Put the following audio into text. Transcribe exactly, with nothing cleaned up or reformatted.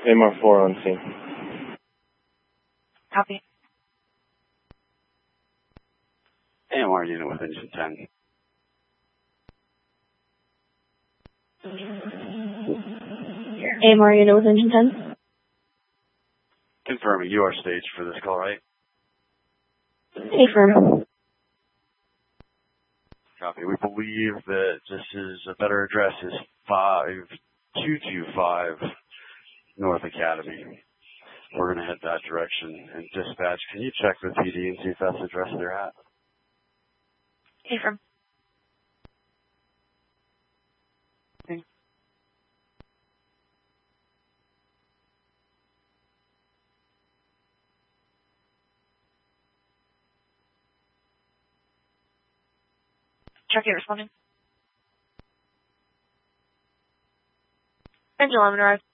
M R four on scene. Copy. A M R unit with engine ten. A M R unit with engine ten. Confirming you are staged for this call, right? Affirm. Copy. We believe that this is a better address is five two two five North Academy. We're going to head that direction. And dispatch, can you check with P D and see if that's the address they're at? Affirm. Okay. Truck eight responding. Engine eleven arrived.